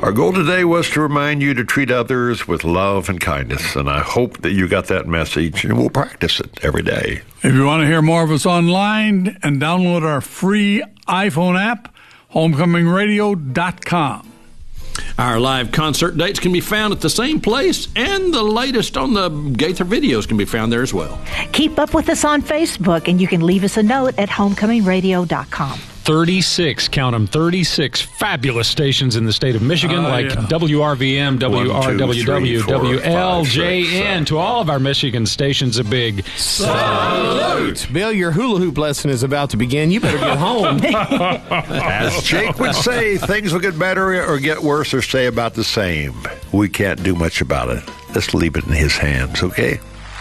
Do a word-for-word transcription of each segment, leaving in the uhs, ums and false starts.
Our goal today was to remind you to treat others with love and kindness, and I hope that you got that message, and we'll practice it every day. If you want to hear more of us online and download our free iPhone app, homecoming radio dot com. Our live concert dates can be found at the same place, and the latest on the Gaither videos can be found there as well. Keep up with us on Facebook, and you can leave us a note at homecoming radio dot com. thirty-six, count them, thirty-six fabulous stations in the state of Michigan, oh, like yeah. W R V M, W R W W, W L J N. To all of our Michigan stations, a big salute. Bill, your hula hoop lesson is about to begin. You better get home. As Jake would say, things will get better or get worse or stay about the same. We can't do much about it. Let's leave it in his hands, okay?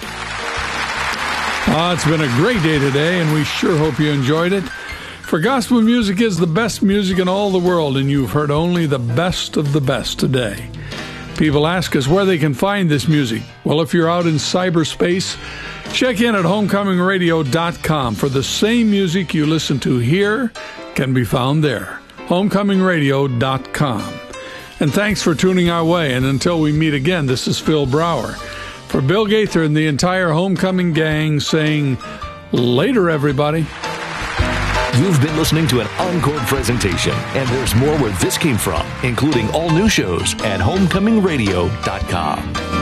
Oh, it's been a great day today, and we sure hope you enjoyed it. For gospel music is the best music in all the world, and you've heard only the best of the best today. People ask us where they can find this music. Well, if you're out in cyberspace, check in at homecoming radio dot com, for the same music you listen to here can be found there. homecoming radio dot com. And thanks for tuning our way, and until we meet again, this is Phil Brower. For Bill Gaither and the entire Homecoming gang saying, later, everybody. You've been listening to an encore presentation, and there's more where this came from, including all new shows at homecoming radio dot com.